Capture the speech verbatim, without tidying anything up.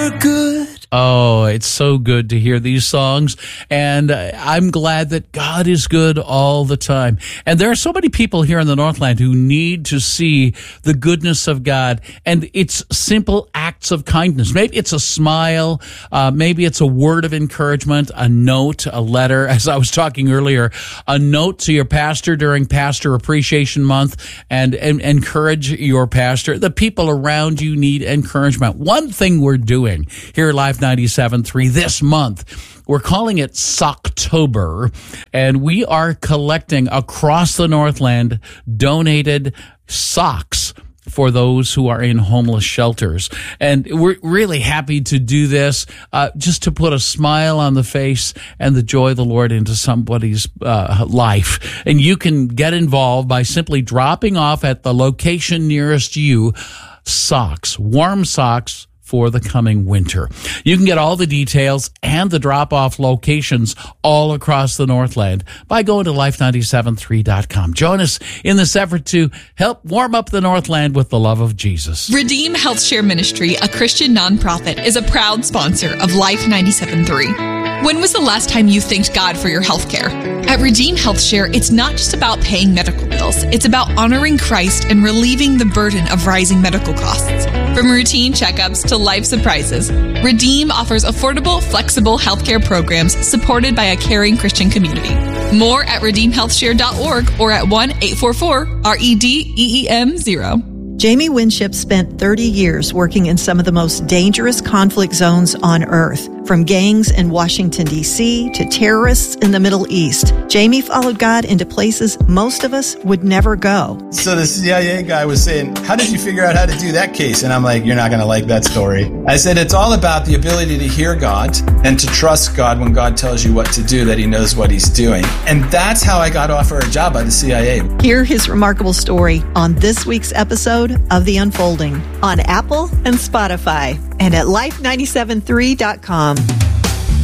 Good. Oh, it's so good to hear these songs, and uh, I'm glad that God is good all the time. And there are so many people here in the Northland who need to see the goodness of God, and it's simple acts of kindness. Maybe it's a smile, uh, maybe it's a word of encouragement, a note, a letter, as I was talking earlier, a note to your pastor during Pastor Appreciation Month, and, and encourage your pastor. The people around you need encouragement. One thing we're doing here at Life ninety-seven point three this month, we're calling it Socktober, and we are collecting across the Northland donated socks for those who are in homeless shelters. And we're really happy to do this, uh, just to put a smile on the face and the joy of the Lord into somebody's uh, life. And you can get involved by simply dropping off at the location nearest you socks, warm socks, for the coming winter. You can get all the details and the drop-off locations all across the Northland by going to life nine seven three dot com. Join us in this effort to help warm up the Northland with the love of Jesus. Redeem Health Share Ministry, a Christian nonprofit, is a proud sponsor of Life ninety-seven point three. When was the last time you thanked God for your health care? At Redeem Health Share, it's not just about paying medical bills. It's about honoring Christ and relieving the burden of rising medical costs. From routine checkups to life surprises, Redeem offers affordable, flexible healthcare programs supported by a caring Christian community. More at redeem health share dot org or at one eight four four R E D E E M zero. Jamie Winship spent thirty years working in some of the most dangerous conflict zones on Earth, from gangs in Washington, D C to terrorists in the Middle East. Jamie followed God into places most of us would never go. So the C I A guy was saying, how did you figure out how to do that case? And I'm like, you're not going to like that story. I said, it's all about the ability to hear God and to trust God when God tells you what to do, that he knows what he's doing. And that's how I got offered a job by the C I A. Hear his remarkable story on this week's episode of The Unfolding on Apple and Spotify and at life nine seven three dot com.